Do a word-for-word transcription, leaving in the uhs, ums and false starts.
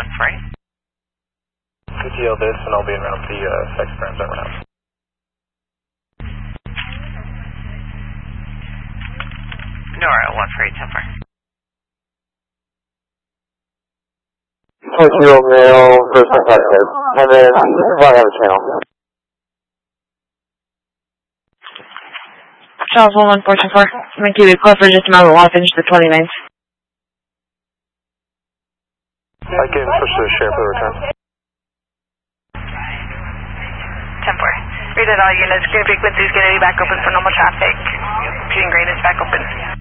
That's right. P T L this, and I'll be around the uh, sex crimes over now. Nora, one for eight, ten four. Point zero male, first detective, and then I have a channel. Charles one one four two four. I'm going to give you a call for just a moment while I finish the twenty-ninth. I can push the share for the return. ten four. Read it all units. Green frequency is going to be back open for normal traffic. Green grade is back open.